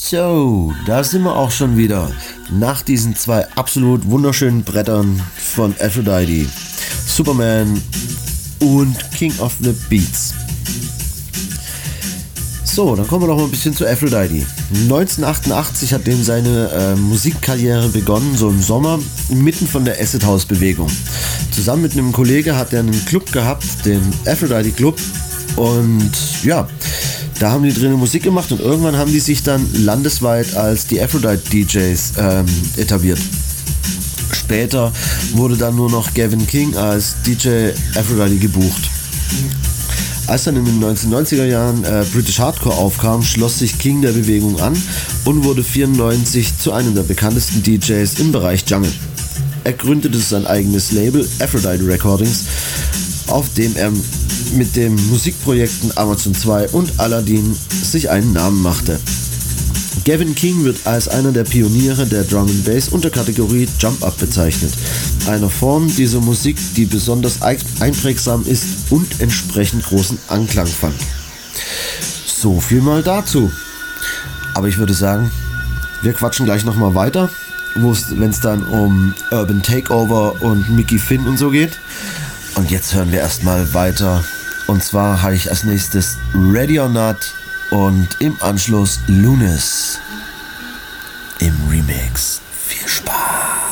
So, da sind wir auch schon wieder. Nach diesen zwei absolut wunderschönen Brettern von Aphrodite, Superman und King of the Beats. So, dann kommen wir noch mal ein bisschen zu Aphrodite. 1988 hat dem seine Musikkarriere begonnen, so im Sommer, mitten von der Acid House Bewegung. Zusammen mit einem Kollege hat er einen Club gehabt, den Aphrodite Club, und ja, da haben die drinnen Musik gemacht und irgendwann haben die sich dann landesweit als die Aphrodite DJs etabliert. Später wurde dann nur noch Gavin King als DJ Aphrodite gebucht. Als dann in den 1990er Jahren British Hardcore aufkam, schloss sich King der Bewegung an und wurde 1994 zu einem der bekanntesten DJs im Bereich Jungle. Er gründete sein eigenes Label Aphrodite Recordings, auf dem er mit den Musikprojekten Amazon 2 und Aladdin sich einen Namen machte. Gavin King wird als einer der Pioniere der Drum & Bass Unterkategorie Jump Up bezeichnet, einer Form dieser Musik, die besonders einprägsam ist und entsprechend großen Anklang fand. So viel mal dazu. Aber ich würde sagen, wir quatschen gleich nochmal weiter, wenn es dann um Urban Takeover und Mickey Finn und so geht. Und jetzt hören wir erstmal weiter. Und zwar habe ich als nächstes Ready or Not und im Anschluss Lunis im Remix.